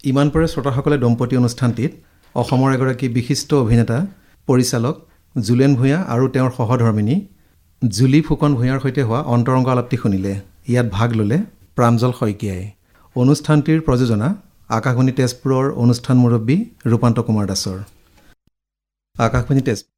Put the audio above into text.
ইমান পৰে শ্ৰোতাসকলে দম্পতী অনুষ্ঠানটিত অসমৰ এগৰাকী বিশিষ্ট অভিনেতা পৰিচালক জুলেন ভূঞা আৰু তেওঁৰ সহধৰ্মিনী জুলি ফুকন ভূঞাৰ সৈতে হোৱা অন্তৰংগ আলাপটি শুনিলে। ইয়াত ভাগ ল'লে প্ৰাঞ্জল শইকীয়াই। অনুষ্ঠানটিৰ প্ৰযোজনা আকাশবাণী তেজপুৰৰ অনুষ্ঠান মুৰব্বী ৰূপান্ত কুমাৰ দাসৰ। আকাশবাণী তেজপুৰ